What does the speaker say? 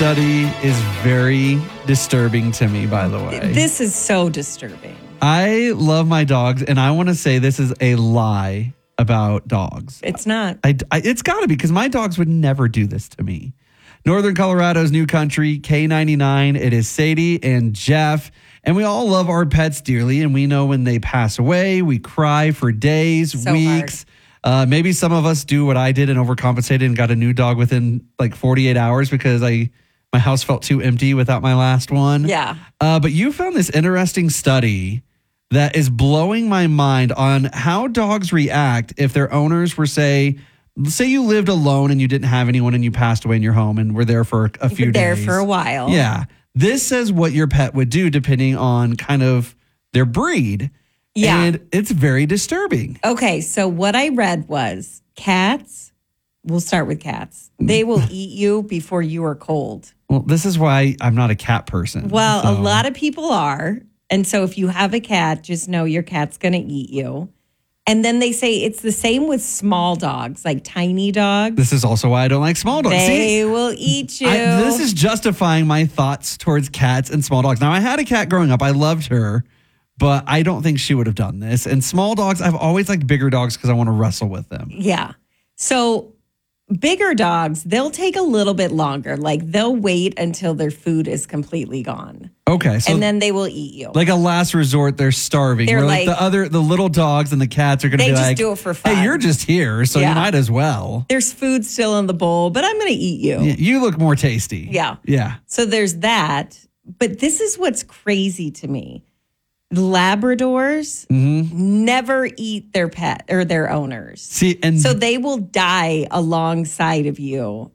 study is very disturbing to me, by the way. This is so disturbing. I love my dogs, and I want to say this is a lie about dogs. It's not. It's got to be, because my dogs would never do this to me. Northern Colorado's new country, K99. It is Sadie and Jeff, and we all love our pets dearly, and we know when they pass away, we cry for days, weeks. Maybe some of us do what I did and overcompensated and got a new dog within like 48 hours because my house felt too empty without my last one. Yeah. But you found this interesting study that is blowing my mind on how dogs react if their owners were, say you lived alone and you didn't have anyone and you passed away in your home and were there for a few days. There for a while. Yeah. This says what your pet would do depending on kind of their breed. Yeah. And it's very disturbing. Okay, so what I read was cats, we'll start with cats. They will eat you before you are cold. Well, this is why I'm not a cat person. Well, a lot of people are. And so if you have a cat, just know your cat's going to eat you. And then they say it's the same with small dogs, like tiny dogs. This is also why I don't like small dogs. They will eat you. This is justifying my thoughts towards cats and small dogs. Now, I had a cat growing up. I loved her, but I don't think she would have done this. And small dogs, I've always liked bigger dogs because I want to wrestle with them. Yeah. So bigger dogs, they'll take a little bit longer. Like they'll wait until their food is completely gone. Okay. So and then they will eat you. Like a last resort, they're starving. They're where like the little dogs and the cats are going to be like, they just do it for fun. Hey, you're just here, so you might as well. There's food still in the bowl, but I'm going to eat you. Yeah, you look more tasty. Yeah. Yeah. So there's that. But this is what's crazy to me. Labradors never eat their pet or their owners. See, and so they will die alongside of you